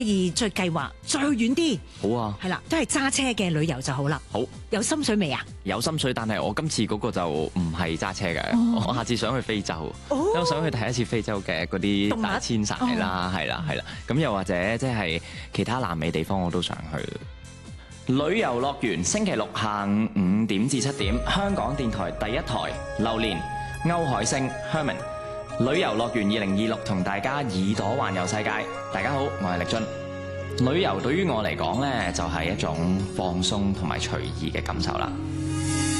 再計劃再遠啲。 好啊， 係啦，都係揸車嘅旅遊就好啦。 好， 有心水未啊？ 有心水，但係我今次嗰個就唔係揸車嘅，我下次想去非洲， 哦因為我想去睇一次非洲嘅嗰啲動物大遷徙啦，係啦係啦，咁又或者即係其他南美地方我都想去。旅遊樂園星期六下午5點至7點，香港電台第一台，榴蓮、歐海星、Herman。旅遊樂園2026同大家耳朵環遊世界。大家好，我係力津。旅遊對於我嚟講呢，就係一種放鬆同埋隨意嘅感受啦。